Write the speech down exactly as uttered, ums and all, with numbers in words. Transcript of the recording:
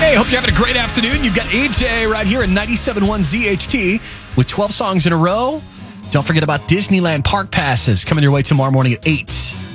Hey, hope you're having a great afternoon. You've got A J right here at ninety-seven point one Z H T with twelve songs in a row. Don't forget about Disneyland Park passes coming your way tomorrow morning at eight.